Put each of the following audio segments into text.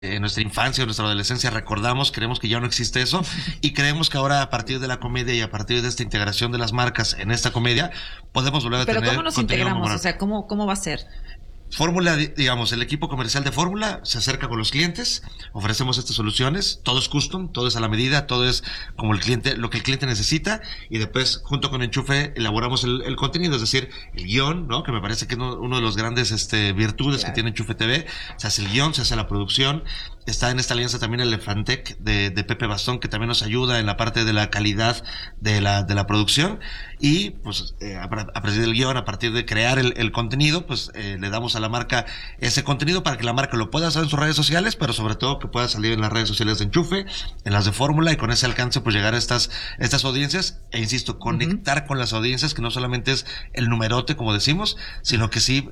en nuestra infancia o nuestra adolescencia recordamos, creemos que ya no existe eso, y creemos que ahora, a partir de la comedia y a partir de esta integración de las marcas en esta comedia, podemos volver a Pero tener ¿cómo nos contenido integramos? memorable. O sea, ¿cómo va a ser? Fórmula, digamos, el equipo comercial de Fórmula se acerca con los clientes, ofrecemos estas soluciones, todo es custom, todo es a la medida, todo es como el cliente, lo que el cliente necesita, y después, junto con Enchufe, elaboramos el contenido, es decir, el guión, ¿no? Que me parece que es uno de los grandes virtudes que tiene Enchufe TV. Se hace el guión, se hace la producción. Está en esta alianza también el Elefantec de Pepe Bastón, que también nos ayuda en la parte de la calidad de la producción. Y pues a partir del guión, a partir de crear el contenido, pues le damos a la marca ese contenido para que la marca lo pueda hacer en sus redes sociales, pero sobre todo que pueda salir en las redes sociales de Enchufe, en las de Fórmula, y con ese alcance pues llegar a estas audiencias, e insisto, conectar con las audiencias, que no solamente es el numerote, como decimos, sino que sí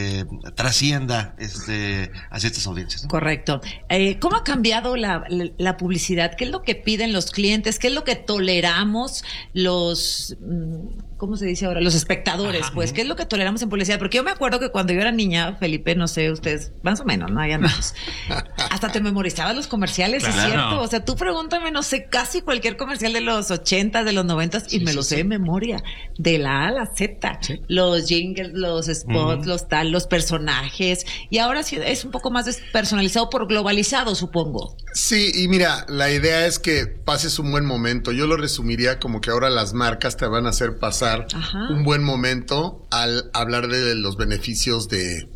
trascienda hacia estas audiencias, ¿no? Correcto. ¿Cómo ha cambiado la publicidad? ¿Qué es lo que piden los clientes? ¿Qué es lo que toleramos los... ¿cómo se dice ahora? Los espectadores, ajá, pues, ¿qué es lo que toleramos en publicidad? Porque yo me acuerdo que cuando yo era niña, Felipe, no sé, ustedes, más o menos, ¿no? Ya no. Hasta te memorizabas los comerciales, claro. ¿Es cierto? O sea, tú pregúntame, no sé, casi cualquier comercial de los 80, de los 90, y me lo sé de memoria, de la A a la Z. Sí. Los jingles, los spots, los personajes, y ahora sí es un poco más personalizado por globalizado, supongo. Sí, y mira, la idea es que pases un buen momento. Yo lo resumiría como que ahora las marcas te van a hacer pasar un buen momento al hablar de los beneficios de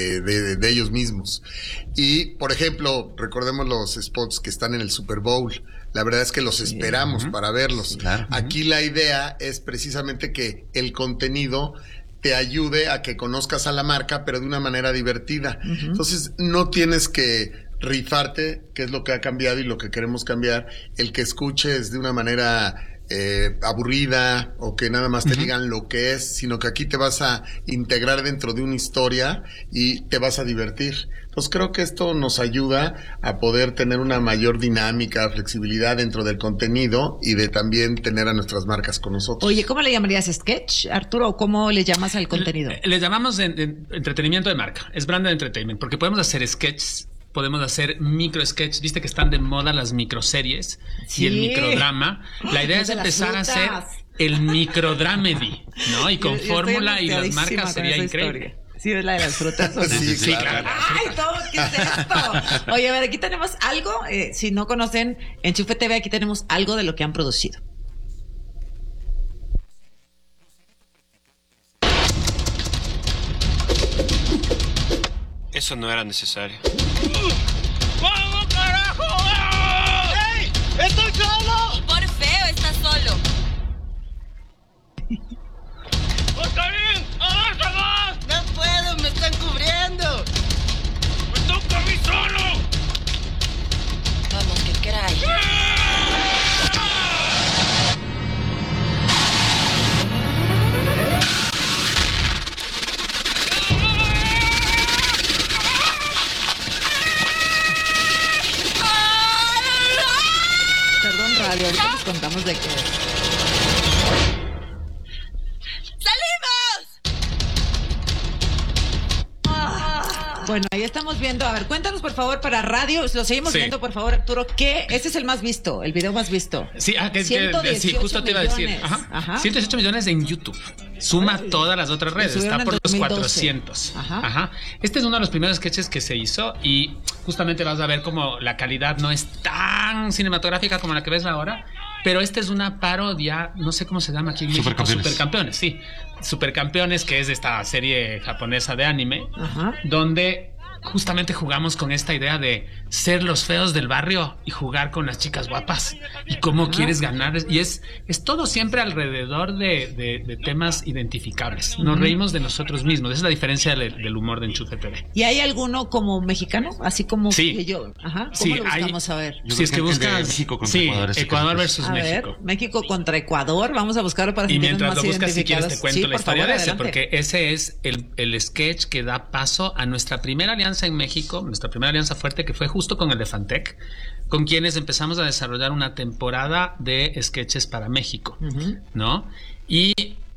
ellos mismos. Y, por ejemplo, recordemos los spots que están en el Super Bowl. La verdad es que los esperamos para verlos. Claro. Aquí la idea es precisamente que el contenido te ayude a que conozcas a la marca, pero de una manera divertida. Entonces, no tienes que rifarte, que es lo que ha cambiado y lo que queremos cambiar, el que escuches de una manera aburrida o que nada más te digan lo que es, sino que aquí te vas a integrar dentro de una historia y te vas a divertir. Entonces creo que esto nos ayuda a poder tener una mayor dinámica, flexibilidad dentro del contenido y de también tener a nuestras marcas con nosotros. Oye, ¿cómo le llamarías? ¿Sketch, Arturo? ¿O cómo le llamas al contenido? Le llamamos entretenimiento de marca. Es branded entertainment, porque podemos hacer sketches, podemos hacer micro sketch, viste que están de moda las microseries y el microdrama. La idea es empezar a hacer el microdramedy, ¿no? Y con Fórmula y las marcas sería increíble. Historia. Sí, es la de las frutas. Sí, claro. ¡Ay, todo! ¿Qué es esto? Oye, a ver, aquí tenemos algo. Si no conocen Enchufe TV, aquí tenemos algo de lo que han producido. Eso no era necesario. ¡Vamos, carajo! ¡Ey! ¡Estoy solo! Por feo estás solo. ¡Oscarín! ¡Avanza más! No puedo, me están cubriendo. ¡Me toca a mí solo! Vamos, que caray. Perdón, radio, ahorita les contamos de qué es. Bueno, ahí estamos viendo. A ver, cuéntanos por favor para radio, lo seguimos viendo por favor, Arturo, que ese es el más visto, el video más visto. Sí, sí, justo te iba a decir. Ajá. 118 millones en YouTube. Suma todas las otras redes, está por los 400. Ajá. Este es uno de los primeros sketches que se hizo y justamente vas a ver como la calidad no es tan cinematográfica como la que ves ahora, pero esta es una parodia, no sé cómo se llama aquí en México, Supercampeones, sí. Supercampeones, que es esta serie japonesa de anime, donde justamente jugamos con esta idea de ser los feos del barrio y jugar con las chicas guapas y cómo quieres ganar, y es todo siempre alrededor de temas identificables. Nos reímos de nosotros mismos. Esa es la diferencia del humor de Enchufe TV. ¿Y hay alguno como mexicano? Así como que yo. ¿Cómo lo buscamos a ver? Si es que buscas México contra Ecuador, Ecuador versus a México. Ver, México contra Ecuador, vamos a buscarlo para y mientras lo buscas, si quieres te cuento la historia de ese, porque ese es el sketch que da paso a nuestra primera alianza en México, nuestra primera alianza fuerte, que fue justo con Elefantec, con quienes empezamos a desarrollar una temporada de sketches para México, ¿no? Y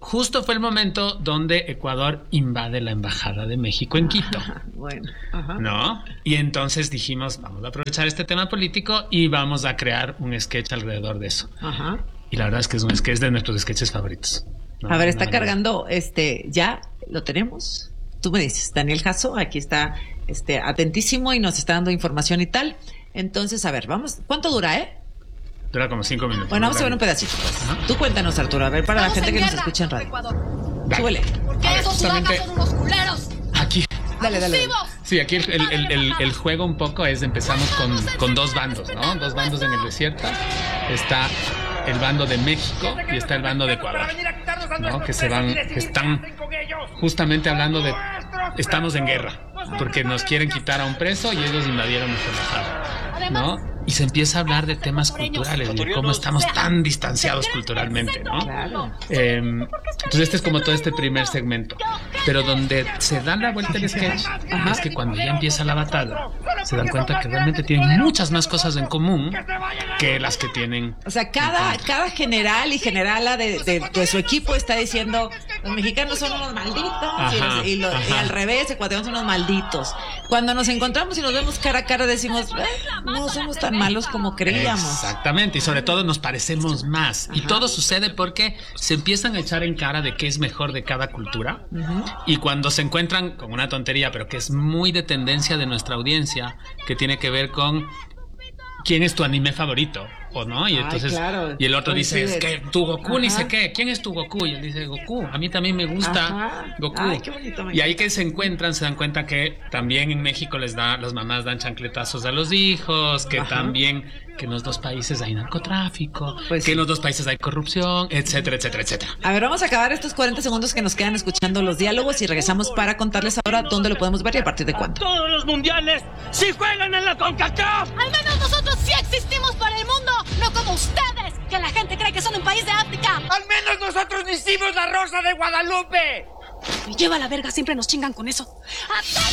justo fue el momento donde Ecuador invade la embajada de México en Quito. Bueno, ¿no? Y entonces dijimos, vamos a aprovechar este tema político y vamos a crear un sketch alrededor de eso. Y la verdad es que es un sketch de nuestros sketches favoritos. A ver, está cargando, ya lo tenemos. Tú me dices, Daniel Jasso, aquí está atentísimo y nos está dando información y tal. Entonces, a ver, vamos. ¿Cuánto dura, Dura como 5 minutos. Bueno, vamos a ver un pedacito. Pues. Tú cuéntanos, Arturo, a ver, para la gente que nos escucha en radio. Súbele. Porque esos sudacas son unos culeros. Aquí. Dale. Sí, aquí el juego un poco es, empezamos con 2 bandos, ¿no? 2 bandos en el desierto. Está el bando de México y está el bando de Ecuador, ¿no? Que están justamente hablando de estamos en guerra porque nos quieren quitar a un preso y ellos invadieron nuestra embajada, ¿no? Y se empieza a hablar de temas culturales, de cómo estamos tan distanciados culturalmente, ¿no? Claro. Entonces este es como todo este primer segmento. Pero donde se da la vuelta el sketch es que cuando ya empieza la batalla se dan cuenta que realmente tienen muchas más cosas en común que las que tienen. O sea, cada general y generala de su equipo está diciendo los mexicanos son unos malditos y al revés, ecuatorianos son unos malditos. Cuando nos encontramos y nos vemos cara a cara decimos, no somos tan malos como creíamos. Exactamente, y sobre todo nos parecemos más. Y todo sucede porque se empiezan a echar en cara de qué es mejor de cada cultura. Y cuando se encuentran con una tontería, pero que es muy de tendencia de nuestra audiencia, que tiene que ver con quién es tu anime favorito, ¿o no? Y entonces y el otro dice, es que tu Goku ni sé qué, ¿quién es tu Goku? Y él dice, Goku, a mí también me gusta Goku. Ay, qué bonito, y ahí que se encuentran, se dan cuenta que también en México las mamás dan chancletazos a los hijos, que también que en los 2 países hay narcotráfico, que en los 2 países hay corrupción, etcétera, etcétera, etcétera. A ver, vamos a acabar estos 40 segundos que nos quedan escuchando los diálogos y regresamos para contarles ahora dónde lo podemos ver y a partir de cuándo. Todos los mundiales sí juegan en la CONCACAF. Al menos nosotros sí existimos para el mundo, no como ustedes, que la gente cree que son un país de África. Al menos nosotros no hicimos la Rosa de Guadalupe. Me lleva la verga, siempre nos chingan con eso. ¡A